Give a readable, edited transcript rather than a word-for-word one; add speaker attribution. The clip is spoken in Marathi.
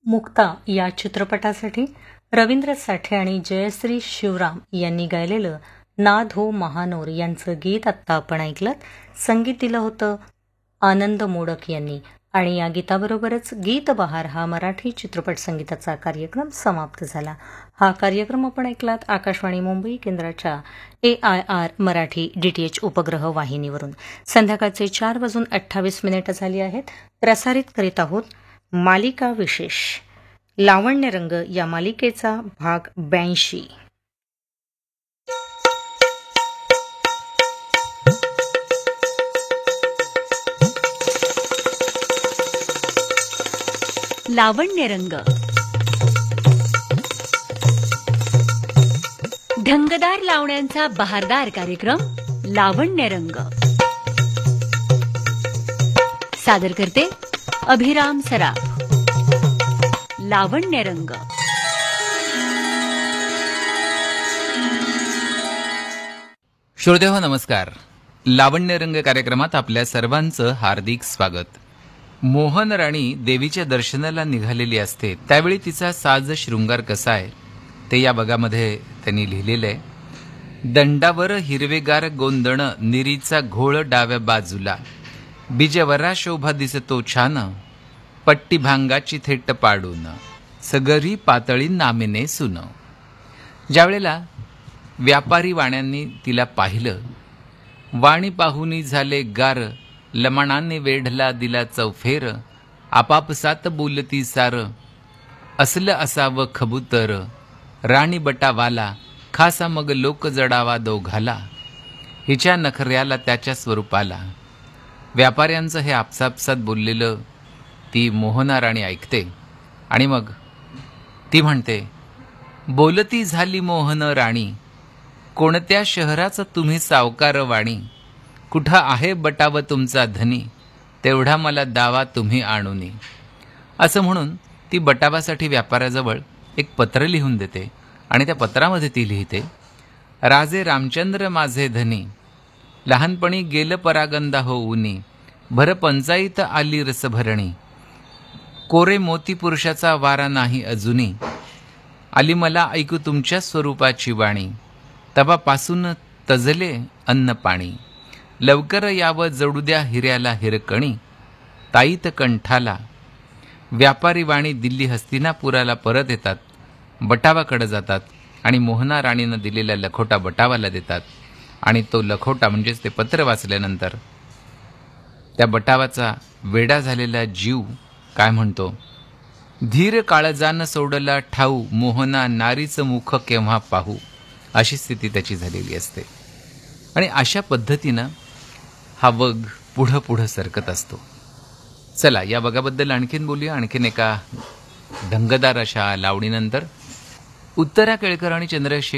Speaker 1: मुक्ता या चित्रपटासाठी रवींद्र साठे आणि जयश्री शिवराम यांनी गायलेलं नाद हो महानोर यांचं गीत आत्ता आपण ऐकलं. संगीत दिलं होतं आनंद मोडक यांनी. आणि या गीताबरोबरच गीत बहार हा मराठी चित्रपट संगीताचा कार्यक्रम समाप्त झाला. हा कार्यक्रम आपण ऐकलात आकाशवाणी मुंबई केंद्राच्या AIR मराठी DTH उपग्रह वाहिनीवरून. संध्याकाळचे 4:28 झाली आहेत. प्रसारित करीत आहोत मालिका विशेष लावण्य रंग या मालिकेचा भाग 82.
Speaker 2: लावण्य रंग, ढंगदार लावण्यांचा बहारदार कार्यक्रम लावण्य रंग. सादर करते अभिराम सराफ. लावण्य रंग.
Speaker 3: श्रोतेहो नमस्कार. लावण्य रंग कार्यक्रमात आपल्या सर्वांचं हार्दिक स्वागत. मोहन राणी देवीच्या दर्शनाला निघालेली असते त्यावेळी तिचा साज शृंगार कसा आहे ते या बगामध्ये त्यांनी लिहिलेलं आहे. दंडावर हिरवेगार गोंदण, निरीचा घोळ डाव्या बाजूला, बीजवरा शोभा दिसतो छान, पट्टी भांगाची थेट पाडून, सगरी पातळी नामेने सुन. ज्यावेळेला व्यापारी वाण्यांनी तिला पाहिलं, वाणी पाहुनी झाले गार, लमणाने वेढला दिला चौफेर, आपापसात बोलती सार, असलं असावं खबूतर, राणी बटावाला, खासा मग लोक जडावा दोघाला, हिच्या नखऱ्याला त्याच्या स्वरूपाला. व्यापाऱ्यांचं हे आपसापसात बोललेलं ती मोहना राणी ऐकते आणि मग ती म्हणते, बोलती झाली मोहन राणी, कोणत्या शहराचं तुम्ही सावकार वाणी, कुठं आहे बटाव तुमचा धनी, तेवढा मला दावा तुम्ही आणूनी. असं म्हणून ती बटावासाठी व्यापाऱ्याजवळ एक पत्र लिहून देते आणि त्या पत्रामध्ये ती लिहिते, राजे रामचंद्र माझे धनी, लहानपणी गेलं परागंदा होऊनी, भर पंचाईत आली रसभरणी, कोरे मोती पुरुषाचा वारा नाही अजूनी, आली मला ऐकू तुमच्या स्वरूपाची वाणी, तवापासून तजले अन्न पाणी, लवकर यावं जडू द्या हिऱ्याला हिरकणी, ताईत कंठाला. व्यापारी वाणी दिल्ली हस्तिनापुराला परत येतात, बटावाकडे जातात आणि मोहना राणीनं दिलेला लखोटा बटावाला देतात. आणि तो लखोटा म्हणजेच ते पत्र वाचल्यानंतर त्या बटावाचा वेडा झालेला जीव काय म्हणतो, धीर काळजान सोडला ठाऊ, मोहना नारीचं मुख केव्हा पाहू, अशी स्थिती त्याची झालेली असते. आणि अशा पद्धतीनं हा वग पुढं पुढं सरकत असतो. चला या वगाबद्दल आणखीन बोलूया. आणखीन एका ढंगदार अशा लावणीनंतर उत्तरा केळकर आणि चंद्रशेखर